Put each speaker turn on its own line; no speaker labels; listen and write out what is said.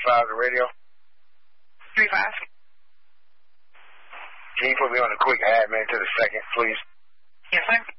35, the radio.
35.
Can you put me on a quick admin to the second, please?
Yes, sir.